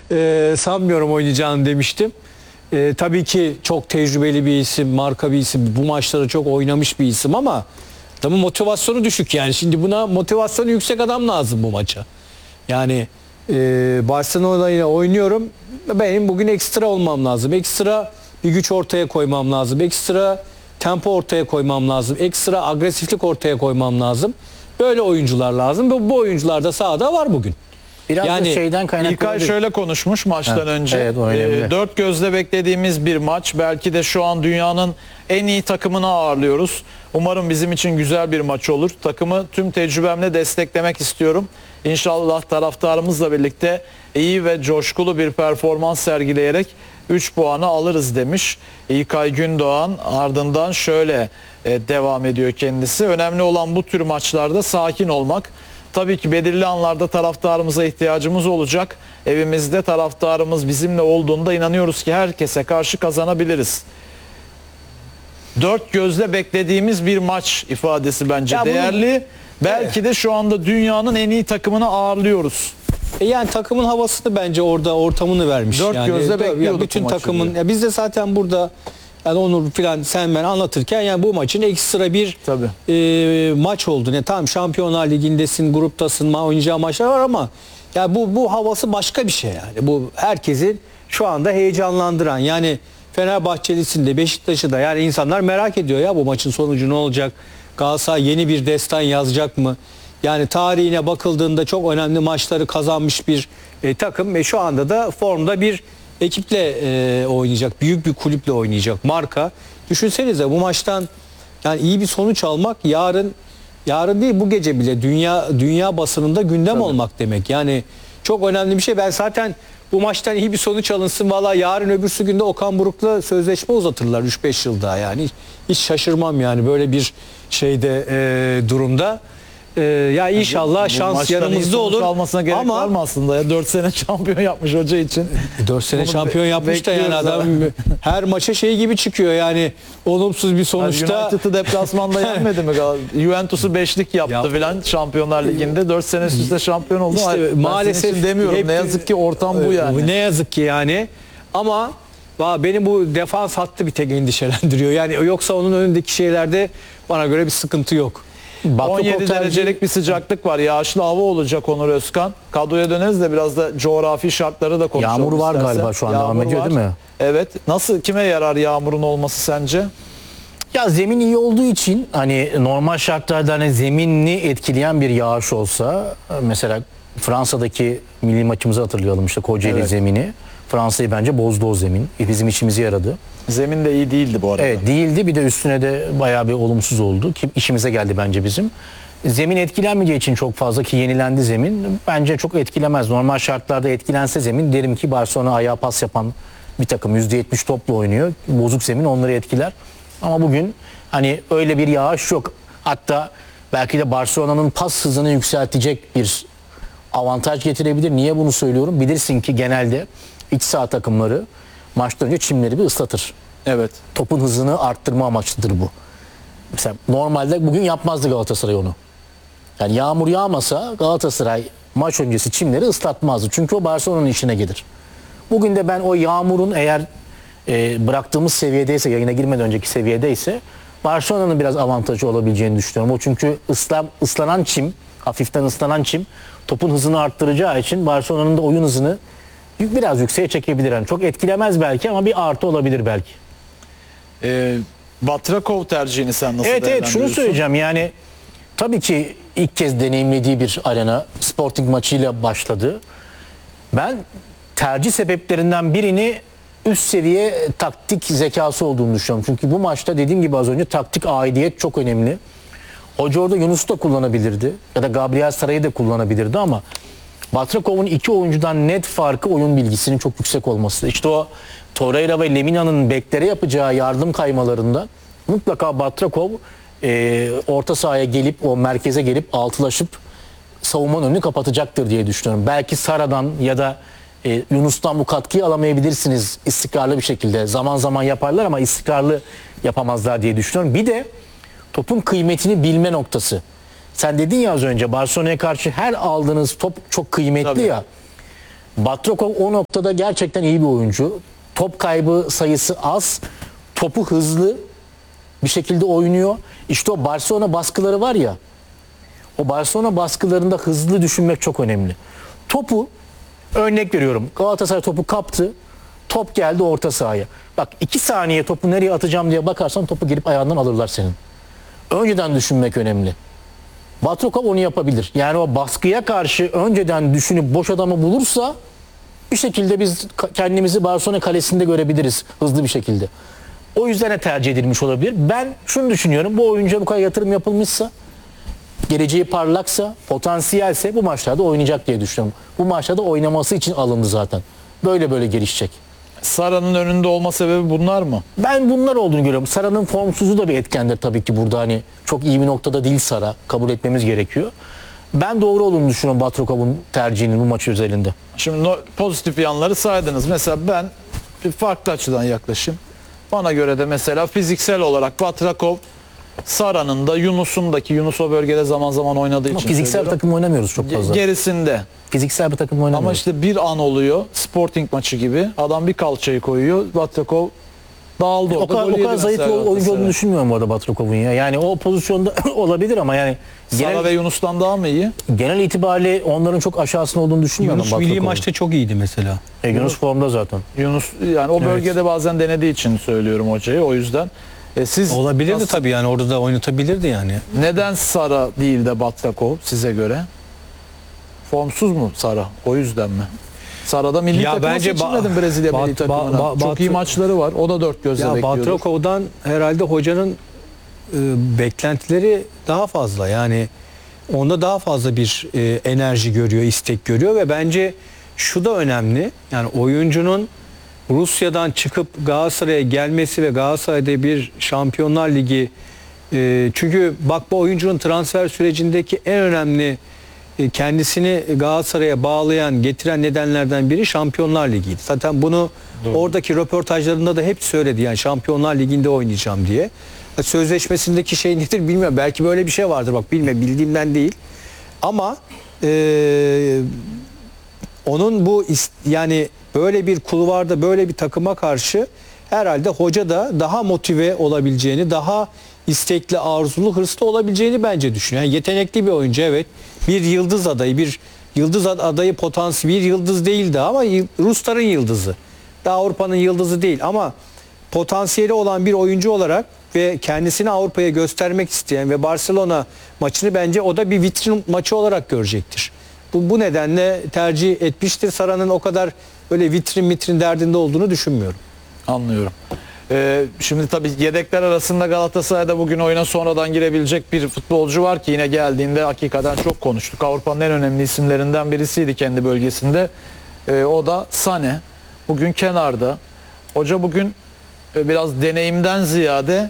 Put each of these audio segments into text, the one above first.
Sanmıyorum oynayacağını demiştim. Tabii ki çok tecrübeli bir isim, marka bir isim. Bu maçları çok oynamış bir isim ama adamın motivasyonu düşük yani. Şimdi buna motivasyonu yüksek adam lazım bu maça. Yani Barcelona ile oynuyorum. Benim bugün ekstra olmam lazım. Ekstra bir güç ortaya koymam lazım. Ekstra tempo ortaya koymam lazım. Ekstra agresiflik ortaya koymam lazım. Böyle oyuncular lazım. Bu oyuncular da sahada var bugün. Biraz Yani da şeyden kaynaklı. İlkay şöyle konuşmuş maçtan önce. Evet, o önemli. Dört gözle beklediğimiz bir maç. Belki de şu an dünyanın en iyi takımını ağırlıyoruz. Umarım bizim için güzel bir maç olur. Takımı tüm tecrübemle desteklemek istiyorum. İnşallah taraftarımızla birlikte iyi ve coşkulu bir performans sergileyerek 3 puanı alırız demiş. İlkay Gündoğan ardından şöyle devam ediyor kendisi. Önemli olan bu tür maçlarda sakin olmak. Tabii ki belirli anlarda taraftarımıza ihtiyacımız olacak. Evimizde taraftarımız bizimle olduğunda inanıyoruz ki herkese karşı kazanabiliriz. Dört gözle beklediğimiz bir maç ifadesi bence değerli. Belki de şu anda dünyanın en iyi takımını ağırlıyoruz. Yani takımın havasını bence orada ortamını vermiş. Dört yani, gözle bekliyorduk bütün bu maçı takımın. diyor. Ya biz de zaten burada yani Onur falan sen ben anlatırken yani bu maçın ekstra bir maç oldu. Ne tamam Şampiyonlar Ligi'ndesin, gruptasın, oynayacağı maçlar var ama ya bu havası başka bir şey yani. Bu herkesin şu anda heyecanlandıran yani Fenerbahçelisin de Beşiktaş'ı da yani insanlar merak ediyor ya bu maçın sonucu ne olacak? Galatasaray yeni bir destan yazacak mı? Yani tarihine bakıldığında çok önemli maçları kazanmış bir takım ve şu anda da formda bir ekiple oynayacak. Büyük bir kulüple oynayacak. Marka. Düşünsenize bu maçtan yani iyi bir sonuç almak yarın değil bu gece bile dünya basınında gündem olmak demek. Yani çok önemli bir şey. Ben zaten bu maçtan iyi bir sonuç alınsın. Valla yarın öbürsü günde Okan Buruk'la sözleşme uzatırlar 3-5 yıl daha yani. Hiç şaşırmam yani böyle bir şeyde durumda. Ya inşallah şans yanımızda olur. Almasına gerek ama var mı aslında ya? 4 sene şampiyon yapmış hoca için. 4 sene Bunu şampiyon yapmış da yani bekliyoruz adam her maça şey gibi çıkıyor yani olumsuz bir sonuçta. United'ı deplasmanda yenmedi mi? Juventus'u 5'lik yaptı filan Şampiyonlar Ligi'nde. 4 sene üst üste şampiyon oldu. İşte Ben maalesef senin için demiyorum. Ne yazık ki ortam bu yani. Ne yazık ki yani. Ama benim bu defans hattı bir tek endişelendiriyor. Yani yoksa onun önündeki şeylerde bana göre bir sıkıntı yok. 17 derecelik bir sıcaklık var. Yağışlı hava olacak Onur Özkan. Kadroya döneriz de biraz da coğrafi şartları da konuşalım. Yağmur var istersen. galiba şu an devam ediyor değil mi? Evet. Nasıl, kime yarar yağmurun olması sence? Ya zemin iyi olduğu için hani normal şartlarda hani zeminini etkileyen bir yağış olsa mesela Fransa'daki milli maçımızı hatırlayalım işte Kocaeli zemini. Fransa'yı bence bozdu o zemin. Bizim işimize yaradı. Zemin de iyi değildi bu arada. Evet değildi bir de üstüne de bayağı bir olumsuz oldu ki işimize geldi bence bizim. Zemin etkilenmeyeceği için çok fazla ki yenilendi zemin. Bence çok etkilemez. Normal şartlarda etkilense zemin derim ki Barcelona ayağa pas yapan bir takım %70 topla oynuyor. Bozuk zemin onları etkiler. Ama bugün hani öyle bir yağış yok. Hatta belki de Barcelona'nın pas hızını yükseltecek bir avantaj getirebilir. Niye bunu söylüyorum? Bilirsin ki genelde iç saha takımları maçtan önce çimleri bir ıslatır. Evet. Topun hızını arttırma amaçlıdır bu. Mesela normalde bugün yapmazdı Galatasaray onu. Yani yağmur yağmasa Galatasaray maç öncesi çimleri ıslatmazdı. Çünkü o Barcelona'nın işine gelir. Bugün de ben o yağmurun eğer bıraktığımız seviyedeyse, yayına girmeden önceki seviyedeyse Barcelona'nın biraz avantajı olabileceğini düşünüyorum. O çünkü ıslanan çim, hafiften ıslanan çim topun hızını arttıracağı için Barcelona'nın da oyun hızını biraz yükseğe çekebilir. Yani çok etkilemez belki ama bir artı olabilir belki. Batrakov tercihini sen nasıl Evet değerlendiriyorsun? şunu söyleyeceğim yani tabii ki ilk kez deneyimlediği bir arena Sporting maçıyla başladı. Ben tercih sebeplerinden birini üst seviye taktik zekası olduğunu düşünüyorum. Çünkü bu maçta dediğim gibi az önce taktik aidiyet çok önemli. Hoca orada Yunus'u da kullanabilirdi ya da Gabriel Saray'ı da kullanabilirdi ama Batrakov'un iki oyuncudan net farkı oyun bilgisinin çok yüksek olması. İşte o Torreira ve Lemina'nın beklere yapacağı yardım kaymalarında mutlaka Batrakov orta sahaya gelip o merkeze gelip altılaşıp savunmanın önünü kapatacaktır diye düşünüyorum. Belki Sara'dan ya da Yunus'tan bu katkıyı alamayabilirsiniz istikrarlı bir şekilde. Zaman zaman yaparlar ama istikrarlı yapamazlar diye düşünüyorum. Bir de topun kıymetini bilme noktası. Sen dedin ya az önce Barcelona'ya karşı her aldığınız top çok kıymetli. Tabii. Ya. Batrokov o noktada gerçekten iyi bir oyuncu. Top kaybı sayısı az. Topu hızlı bir şekilde oynuyor. İşte o Barcelona baskıları var ya. O Barcelona baskılarında hızlı düşünmek çok önemli. Topu, örnek veriyorum, Galatasaray topu kaptı. Top geldi orta sahaya. Bak 2 saniye topu nereye atacağım diye bakarsan topu gelip ayağından alırlar senin. Önceden düşünmek önemli. Batrokov onu yapabilir. Yani o baskıya karşı önceden düşünüp boş adamı bulursa bir şekilde biz kendimizi Barcelona kalesinde görebiliriz hızlı bir şekilde. O yüzden de tercih edilmiş olabilir. Ben şunu düşünüyorum. Bu oyuncuya bu kadar yatırım yapılmışsa, geleceği parlaksa, potansiyelse bu maçlarda oynayacak diye düşünüyorum. Bu maçlarda oynaması için alındı zaten. Böyle gelişecek. Sara'nın önünde olma sebebi bunlar mı? Ben bunlar olduğunu görüyorum. Sara'nın formsuzu da bir etkendir tabii ki burada. Hani çok iyi bir noktada değil Sara. Kabul etmemiz gerekiyor. Ben doğru olduğunu düşünüyorum Batrokov'un tercihinin bu maç özelinde. Şimdi pozitif yanları saydınız. Mesela ben bir farklı açıdan yaklaşayım. Bana göre de mesela fiziksel olarak Batrakov, Sara'nın da Yunus o bölgede zaman zaman oynadığı Ama için fiziksel bir söylüyorum. takım oynamıyoruz çok fazla. Gerisinde. Fiziksel bir takım Ama oynamıyoruz. işte bir an oluyor. Sporting maçı gibi. Adam bir kalçayı koyuyor. Batrakov dağıldı O orada. kadar, golü o kadar yedi zayıf bir mesela oyuncu olduğunu Galatasaray. düşünmüyorum bu arada Batrokov'un ya. Yani o pozisyonda olabilir ama yani Sara ve Yunus'tan daha mı iyi? genel itibariyle onların çok aşağısında olduğunu düşünmüyorum Yunus milli Batrokov'un. maçta çok iyiydi mesela. Yunus formda zaten. Yunus yani o bölgede bazen denediği için söylüyorum hocayı. O yüzden siz Olabilirdi nasıl- tabii yani orada da oynatabilirdi yani. Neden Sara değil de Batrakov size göre? Formsuz mu Sara? O yüzden mi? Sara'da milli Ya takıma bence seçilmedi Brezilya milli takımına. Çok iyi maçları var. O da dört gözle Ya bekliyordur. Batrakov'dan herhalde hocanın beklentileri daha fazla. Yani onda daha fazla bir enerji görüyor, istek görüyor ve bence şu da önemli. Yani oyuncunun Rusya'dan çıkıp Galatasaray'a gelmesi ve Galatasaray'da bir Şampiyonlar Ligi çünkü bak bu oyuncunun transfer sürecindeki en önemli kendisini Galatasaray'a bağlayan, getiren nedenlerden biri Şampiyonlar Ligi'ydi. Zaten bunu oradaki röportajlarında da hep söyledi. Yani Şampiyonlar Ligi'nde oynayacağım diye. Sözleşmesindeki şey nedir bilmiyorum. Belki böyle bir şey vardır. Bak bilmiyorum. Bildiğimden değil. Ama onun bu yani böyle bir kulvarda böyle bir takıma karşı herhalde hoca da daha motive olabileceğini, daha istekli, arzulu, hırslı olabileceğini bence düşünüyor. Yani yetenekli bir oyuncu evet. Bir yıldız adayı potansiyel, bir yıldız değildi ama Rusların yıldızı. Daha Avrupa'nın yıldızı değil ama potansiyeli olan bir oyuncu olarak ve kendisini Avrupa'ya göstermek isteyen ve Barcelona maçını bence o da bir vitrin maçı olarak görecektir. Bu nedenle tercih etmiştir. Sara'nın o kadar öyle vitrin derdinde olduğunu düşünmüyorum. Anlıyorum. Şimdi tabii yedekler arasında Galatasaray'da bugün oyuna sonradan girebilecek bir futbolcu var ki yine geldiğinde hakikaten çok konuştuk. Avrupa'nın en önemli isimlerinden birisiydi kendi bölgesinde. O da Sané. Bugün kenarda. Hoca bugün biraz deneyimden ziyade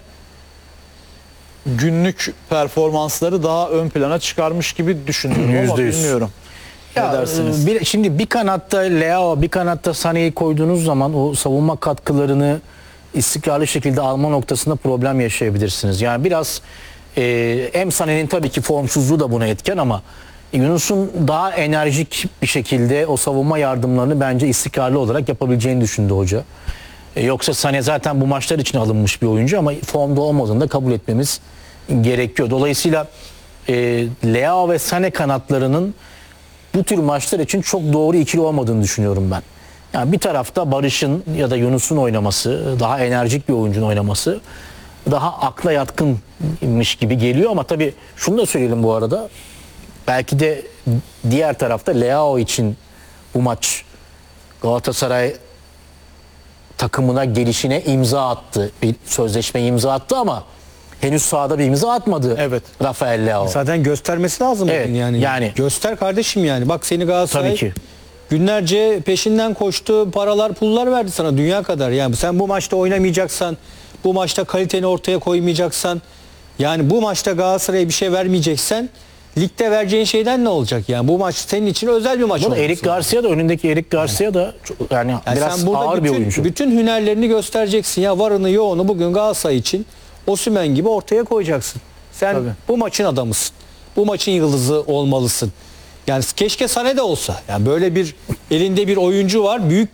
günlük performansları daha ön plana çıkarmış gibi düşünüyorum ama %100. bilmiyorum. Ne Ya, dersiniz? şimdi bir kanatta Leao, bir kanatta Sané'yi koyduğunuz zaman o savunma katkılarını istikrarlı şekilde alma noktasında problem yaşayabilirsiniz. Yani biraz hem Sané'nin tabii ki formsuzluğu da buna etken ama Yunus'un daha enerjik bir şekilde o savunma yardımlarını bence istikrarlı olarak yapabileceğini düşündü hoca. Yoksa Sané zaten bu maçlar için alınmış bir oyuncu ama formda olmadığını da kabul etmemiz gerekiyor. Dolayısıyla Leao ve Sané kanatlarının bu tür maçlar için çok doğru ikili olmadığını düşünüyorum ben. Yani bir tarafta Barış'ın ya da Yunus'un oynaması, daha enerjik bir oyuncunun oynaması daha akla yatkınmış gibi geliyor ama tabii şunu da söyleyelim bu arada. Belki de diğer tarafta Leao için bu maç Galatasaray takımına gelişine imza attı. Bir sözleşme imza attı ama henüz sahada bir imza atmadı. Evet. Rafael Leao. Zaten göstermesi lazım Evet, bugün yani. yani. Göster kardeşim yani. Bak seni Galatasaray Tabii ki. günlerce peşinden koştu. Paralar, pullar verdi sana dünya kadar. Yani sen bu maçta oynamayacaksan, bu maçta kaliteni ortaya koymayacaksan, yani bu maçta Galatasaray'a bir şey vermeyeceksen ligde vereceğin şeyden ne olacak yani? Bu maç senin için özel bir maç Bunu olması Eric Garcia da önündeki Eric Garcia da çok, yani biraz sen burada ağır bir oyuncu. bütün hünerlerini göstereceksin ya, varını yoğunu bugün Galatasaray için Osimhen gibi ortaya koyacaksın. Sen Tabii. bu maçın adamısın. Bu maçın yıldızı olmalısın. Yani keşke Sané de olsa. Yani böyle bir elinde bir oyuncu var. Büyük